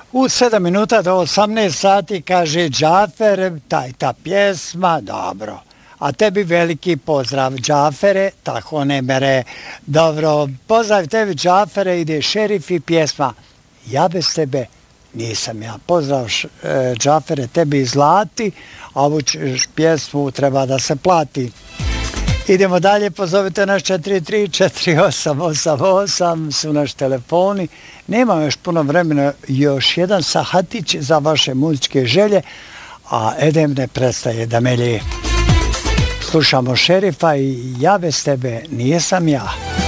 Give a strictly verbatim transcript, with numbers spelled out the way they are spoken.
U sedam minuta do osamnaest sati kaže Džafer, taj ta pjesma, dobro. A tebi veliki pozdrav, Džafere, tako ne mere. Dobro, pozdrav tebi, Džafere, ide Šerif i pjesma Ja bez tebe nisam ja. Pozdrav, Džafere, tebi Zlati, a ovu pjesmu treba da se plati. Idemo dalje, pozovite naš četiri tri četiri osam osam osam, su naš telefoni. Nema još puno vremena, još jedan sahatić za vaše muzičke želje, a Edem ne prestaje da melje. Slušamo Šerifa i Ja bez tebe nisam ja.